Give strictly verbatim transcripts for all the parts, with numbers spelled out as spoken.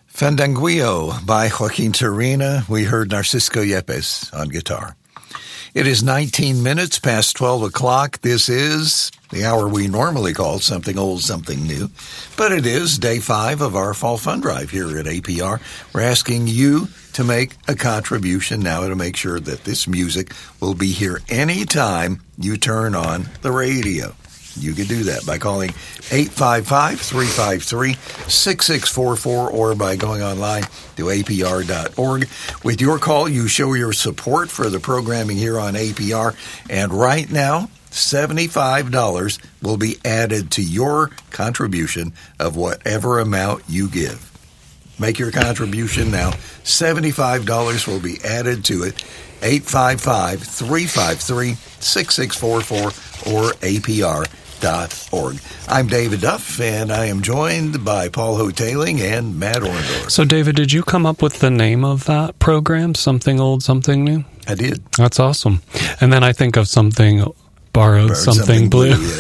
Fandanguillo by Joaquin Turina. We heard Narcisco Yepes on guitar. It is nineteen minutes past twelve o'clock. This is the hour we normally call Something Old, Something New. But it is day five of our Fall Fund Drive here at A P R. We're asking you to make a contribution now to make sure that this music will be here anytime you turn on the radio. You can do that by calling eight five five, three five three, six six four four or by going online to A P R dot org. With your call, you show your support for the programming here on A P R. And right now, seventy-five dollars will be added to your contribution of whatever amount you give. Make your contribution now. seventy-five dollars will be added to it. eight five five, three five three, six six four four or A P R dot org. I'm David Duff, and I am joined by Paul Hotaling and Matt Orndorff. So, David, did you come up with the name of that program, Something Old, Something New? I did. That's awesome. And then I think of Something Borrowed, Borrowed something, something Blue. blue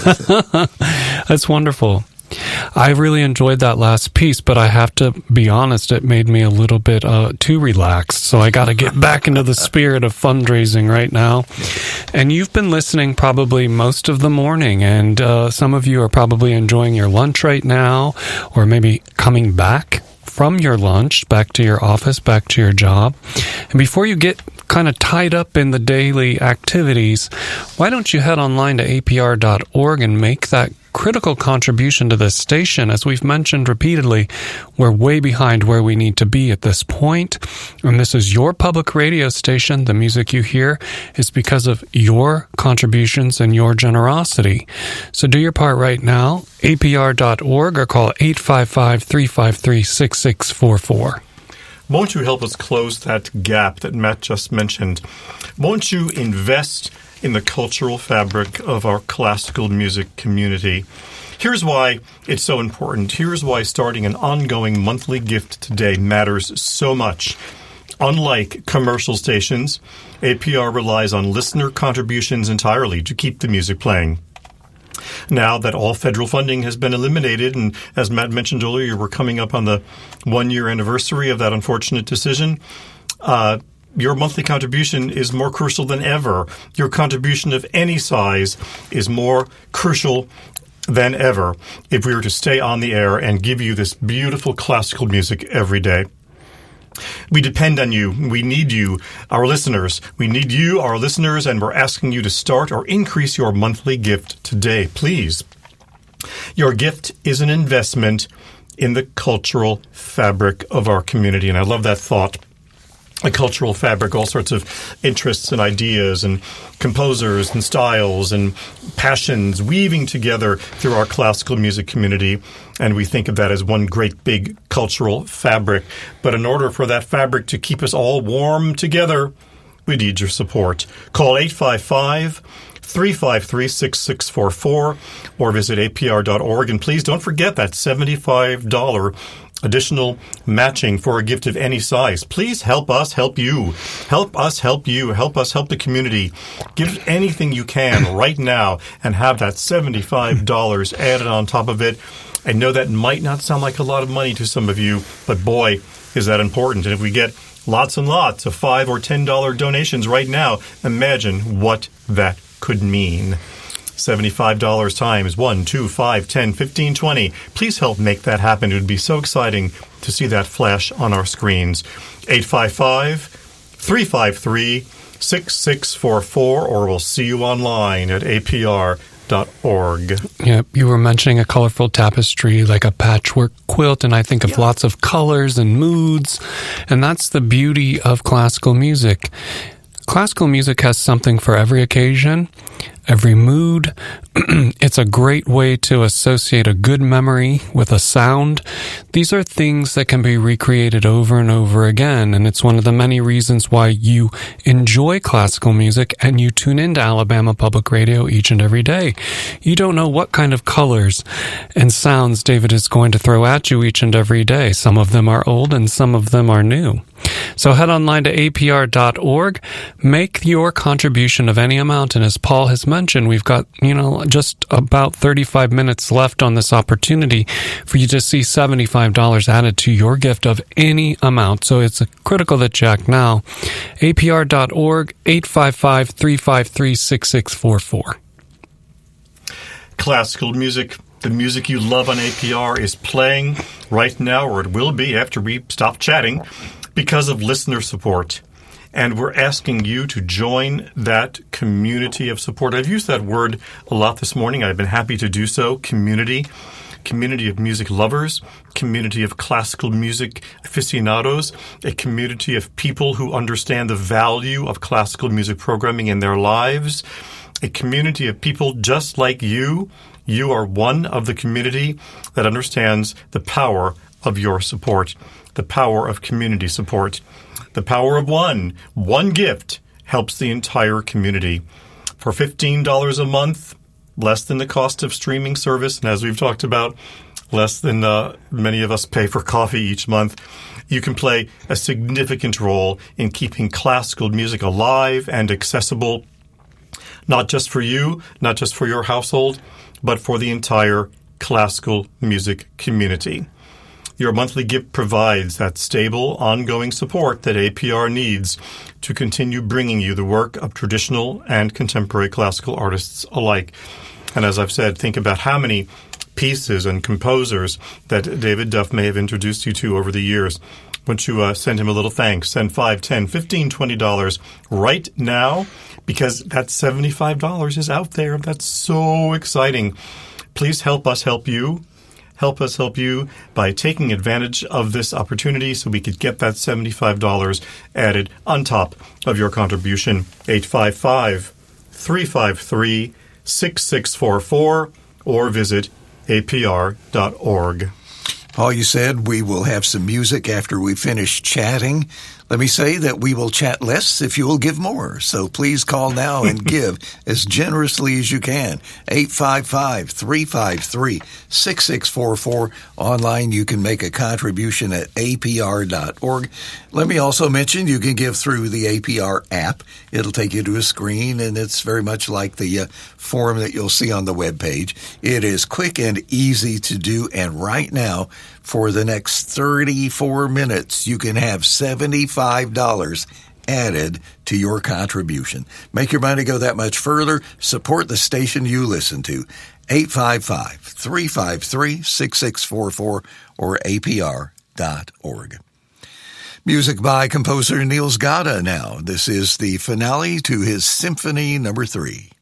yes. That's wonderful. I really enjoyed that last piece, but I have to be honest, it made me a little bit uh, too relaxed. So I got to get back into the spirit of fundraising right now. And you've been listening probably most of the morning, and uh, some of you are probably enjoying your lunch right now, or maybe coming back from your lunch, back to your office, back to your job. And before you get kind of tied up in the daily activities, why don't you head online to A P R dot org and make that critical contribution to this station. As we've mentioned repeatedly, we're way behind where we need to be at this point, and this is your public radio station. The music you hear is because of your contributions and your generosity. So do your part right now, A P R dot org, or call eight five five, three five three, six six four four. Won't you help us close that gap that Matt just mentioned? Won't you invest in the cultural fabric of our classical music community? Here's why it's so important. Here's why starting an ongoing monthly gift today matters so much. Unlike commercial stations, A P R relies on listener contributions entirely to keep the music playing. Now that all federal funding has been eliminated, and as Matt mentioned earlier, we're coming up on the one-year anniversary of that unfortunate decision, uh, your monthly contribution is more crucial than ever. Your contribution of any size is more crucial than ever if we were to stay on the air and give you this beautiful classical music every day. We depend on you. We need you, our listeners. We need you, our listeners, and we're asking you to start or increase your monthly gift today, please. Your gift is an investment in the cultural fabric of our community, and I love that thought. A cultural fabric, all sorts of interests and ideas and composers and styles and passions weaving together through our classical music community. And we think of that as one great big cultural fabric. But in order for that fabric to keep us all warm together, we need your support. Call eight five five, three five three, six six four four or visit A P R dot org. And please don't forget that seventy-five dollars additional matching for a gift of any size. Please help us help you. Help us help you. Help us help the community. Give anything you can right now and have that seventy-five dollars added on top of it. I know that might not sound like a lot of money to some of you, but boy, is that important. And if we get lots and lots of five or ten dollars donations right now, imagine what that could mean. seventy-five dollars times one, two, five, ten, fifteen, twenty. Please help make that happen. It would be so exciting to see that flash on our screens. eight five five, three five three, six six four four, or we'll see you online at A P R dot org. Yeah, you were mentioning a colorful tapestry, like a patchwork quilt, and I think of yeah. lots of colors and moods, and that's the beauty of classical music. Classical music has something for every occasion, every mood. It's a great way to associate a good memory with a sound. These are things that can be recreated over and over again, and it's one of the many reasons why you enjoy classical music and you tune into Alabama Public Radio each and every day. You don't know what kind of colors and sounds David is going to throw at you each and every day. Some of them are old and some of them are new. So head online to A P R dot org, make your contribution of any amount, and as Paul has mentioned, we've got, you know, just about thirty-five minutes left on this opportunity for you to see seventy-five dollars added to your gift of any amount. So it's critical that you act now. A P R dot org, eight five five, three five three, six six four four. Classical music, the music you love on A P R, is playing right now, or it will be after we stop chatting, because of listener support. And we're asking you to join that community of support. I've used that word a lot this morning. I've been happy to do so. Community. Community of music lovers, community of classical music aficionados, a community of people who understand the value of classical music programming in their lives, a community of people just like you. You are one of the community that understands the power of your support, the power of community support, the power of one. One gift helps the entire community. For fifteen dollars a month, less than the cost of streaming service, and as we've talked about, less than uh, many of us pay for coffee each month, you can play a significant role in keeping classical music alive and accessible, not just for you, not just for your household, but for the entire classical music community. Your monthly gift provides that stable, ongoing support that A P R needs to continue bringing you the work of traditional and contemporary classical artists alike. And as I've said, think about how many pieces and composers that David Duff may have introduced you to over the years. Won't you uh, send him a little thanks? Send five, ten, fifteen, twenty dollars right now, because that seventy-five dollars is out there. That's so exciting. Please help us help you. Help us help you by taking advantage of this opportunity so we could get that seventy-five dollars added on top of your contribution. eight five five, three five three, six six four four or visit A P R dot org. Paul, you said we will have some music after we finish chatting. Let me say that we will chat less if you will give more. So please call now and give as generously as you can. eight five five, three five three, six six four four. Online, you can make a contribution at A P R dot org. Let me also mention you can give through the A P R app. It'll take you to a screen, and it's very much like the uh, form that you'll see on the webpage. It is quick and easy to do, and right now, for the next thirty-four minutes, you can have seventy-five dollars added to your contribution. Make your money go that much further. Support the station you listen to. eight five five, three five three, six six four four or A P R dot org. Music by composer Niels Gade now. This is the finale to his Symphony Number Three.